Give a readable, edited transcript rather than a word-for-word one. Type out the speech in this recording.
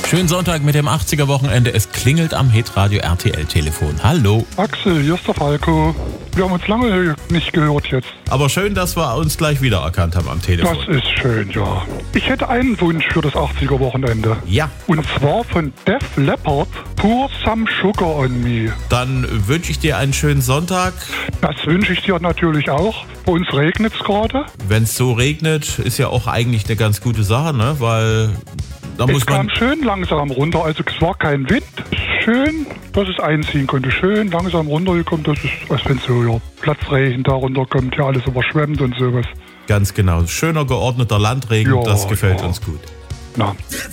Schönen Sonntag mit dem 80er-Wochenende. Es klingelt am Hitradio RTL-Telefon. Hallo. Axel, hier ist der Falco. Wir haben uns lange nicht gehört jetzt. Aber schön, dass wir uns gleich wiedererkannt haben am Telefon. Das ist schön, ja. Ich hätte einen Wunsch für das 80er-Wochenende. Ja. Und zwar von Def Leppard, Pour Some Sugar on Me. Dann wünsche ich dir einen schönen Sonntag. Das wünsche ich dir natürlich auch. Bei uns regnet es gerade. Wenn es so regnet, ist ja auch eigentlich eine ganz gute Sache, ne? Weil da muss Es kam man... schön langsam runter, also es war kein Wind. Schön, dass es einziehen konnte. Schön langsam runtergekommen, das ist, als wenn so ja, Platzregen da runterkommt, ja alles überschwemmt und sowas. Ganz genau. Schöner, geordneter Landregen, Ja, das gefällt ja. uns gut. Na.